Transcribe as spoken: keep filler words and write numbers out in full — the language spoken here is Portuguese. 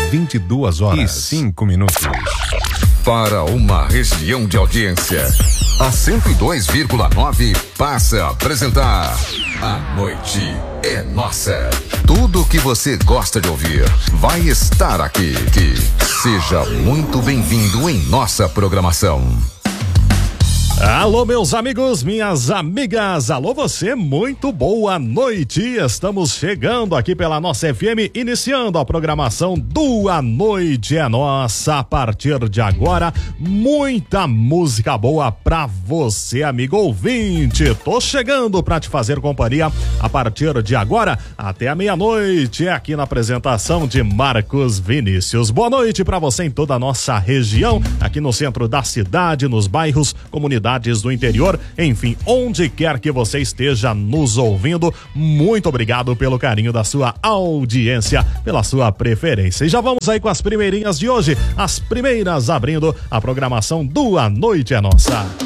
vinte e duas horas e cinco minutos. Para uma região de audiência, a cento e dois vírgula nove passa a apresentar A Noite é Nossa. Tudo o que você gosta de ouvir vai estar aqui. Que seja muito bem-vindo em nossa programação. Alô, meus amigos, minhas amigas, alô você, muito boa noite. Estamos chegando aqui pela nossa F M, iniciando a programação do A Noite é Nossa. A partir de agora, muita música boa pra você, amigo ouvinte. Tô chegando pra te fazer companhia a partir de agora até a meia-noite, aqui na apresentação de Marcos Vinícius. Boa noite pra você em toda a nossa região, aqui no centro da cidade, nos bairros, comunidades do interior, enfim, onde quer que você esteja nos ouvindo, muito obrigado pelo carinho da sua audiência, pela sua preferência. E já vamos aí com as primeirinhas de hoje, as primeiras abrindo a programação do A Noite é Nossa.